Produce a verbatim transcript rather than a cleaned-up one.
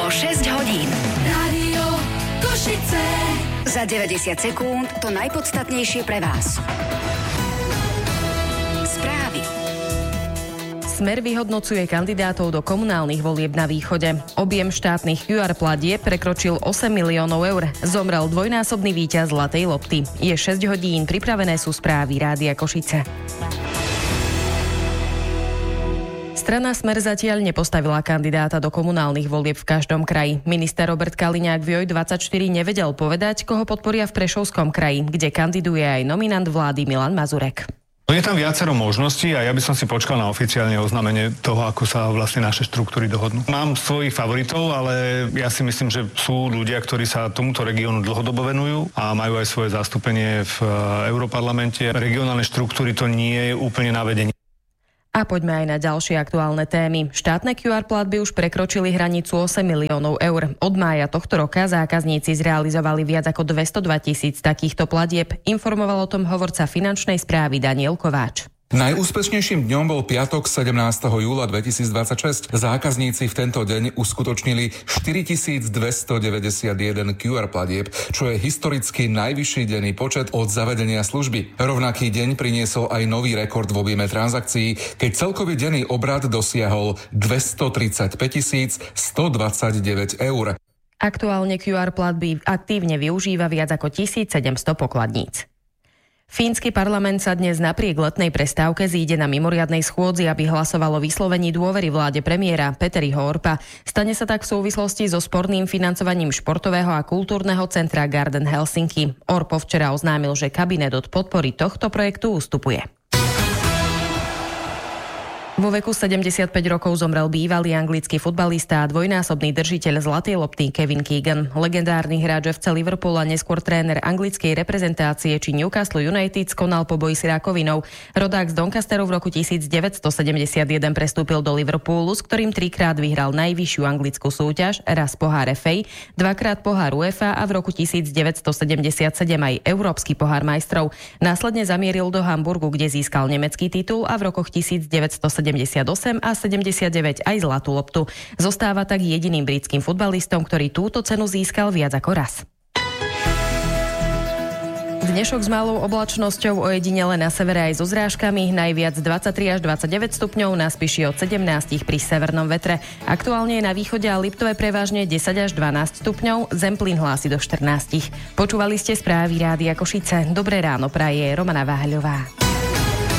šesť hodín. Rádio Košice. Za deväťdesiat sekúnd to najpodstatnejšie pre vás. Správy. Smer vyhodnocuje kandidátov do komunálnych volieb na východe. Objem štátnych kú ár platieb prekročil osem miliónov eur. Zomrel dvojnásobný víťaz Zlatej lopty. Je šesť hodín, pripravené sú správy Rádia Košice. Strana Smer zatiaľ nepostavila kandidáta do komunálnych volieb v každom kraji. Minister Robert Kaliňák v joj dvadsaťštyri nevedel povedať, koho podporia v Prešovskom kraji, kde kandiduje aj nominant vlády Milan Mazurek. Je tam viacero možností a ja by som si počkal na oficiálne oznámenie toho, ako sa vlastne naše štruktúry dohodnú. Mám svojich favoritov, ale ja si myslím, že sú ľudia, ktorí sa tomuto regiónu dlhodobo venujú a majú aj svoje zastúpenie v Europarlamente. Regionálne štruktúry to nie je úplne na vedení. A poďme aj na ďalšie aktuálne témy. Štátne kú ár platby už prekročili hranicu osem miliónov eur. Od mája tohto roka zákazníci zrealizovali viac ako dvestodva tisíc takýchto platieb. Informoval o tom hovorca finančnej správy Daniel Kováč. Najúspešnejším dňom bol piatok sedemnásteho júla dvetisícdvadsaťšesť. Zákazníci v tento deň uskutočnili štyritisícdvestodeväťdesiatjeden kú ár platieb, čo je historicky najvyšší denný počet od zavedenia služby. Rovnaký deň priniesol aj nový rekord v objeme transakcií, keď celkový denný obrad dosiahol dvestotridsaťpäťtisícstodvadsaťdeväť eur. Aktuálne kú ár platby aktívne využíva viac ako tisícsedemsto pokladníc. Fínsky parlament sa dnes napriek letnej prestávke zíde na mimoriadnej schôdzi, aby hlasovalo vyslovení dôvery vláde premiéra Peteriho Orpa. Stane sa tak v súvislosti so sporným financovaním športového a kultúrneho centra Garden Helsinki. Orpo včera oznámil, že kabinet od podpory tohto projektu ustupuje. Vo veku sedemdesiatpäť rokov zomrel bývalý anglický futbalista a dvojnásobný držiteľ Zlatej lopty Kevin Keegan. Legendárny hráč ef cé Liverpool a neskôr tréner anglickej reprezentácie či Newcastle United skonal po boji s rakovinou. Rodák z Doncasteru v roku devätnásťsedemdesiatjeden prestúpil do Liverpoolu, s ktorým trikrát vyhral najvyššiu anglickú súťaž, raz pohár ef á, dvakrát pohár UEFA a v roku devätnásťsedemdesiatsedem aj Európsky pohár majstrov. Následne zamieril do Hamburgu, kde získal nemecký titul a v rokoch devätnásťsedemdesiatosem a sedemdesiatdeväť aj zlatú loptu. Zostáva tak jediným britským futbalistom, ktorý túto cenu získal viac ako raz. Dnešok s malou oblačnosťou, ojedinele na severe aj so zrážkami, najviac dvadsaťtri až dvadsaťdeväť stupňov, na Spiši od sedemnásť pri severnom vetre. Aktuálne je na východe a Liptove prevažne desať až dvanásť stupňov, Zemplín hlási do štrnásť. Počúvali ste správy Rádia Košice. Dobré ráno praje Romana Váhaľová.